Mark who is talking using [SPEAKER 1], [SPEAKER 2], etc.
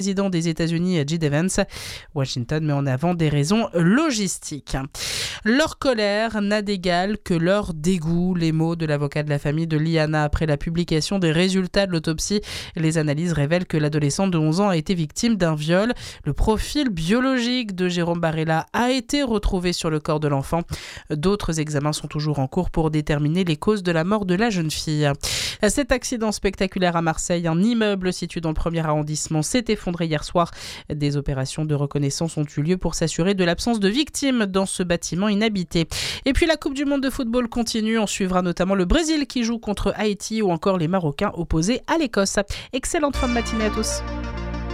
[SPEAKER 1] Président des États-Unis, J.D. Vance. Washington met en avant des raisons logistiques. Leur colère n'a d'égal que leur dégoût. Les mots de l'avocat de la famille de Liana après la publication des résultats de l'autopsie. Les analyses révèlent que l'adolescente de 11 ans a été victime d'un viol. Le profil biologique de Jérôme Barella a été retrouvé sur le corps de l'enfant. D'autres examens sont toujours en cours pour déterminer les causes de la mort de la jeune fille. Cet accident spectaculaire à Marseille, un immeuble situé dans le 1er arrondissement s'est effondré hier soir. Des opérations de reconnaissance ont eu lieu pour s'assurer de l'absence de victimes dans ce bâtiment inhabité. Et puis la Coupe du monde de football continue. On suivra notamment le Brésil qui joue contre Haïti ou encore les Marocains opposés à l'Écosse. Excellente fin de matinée à tous.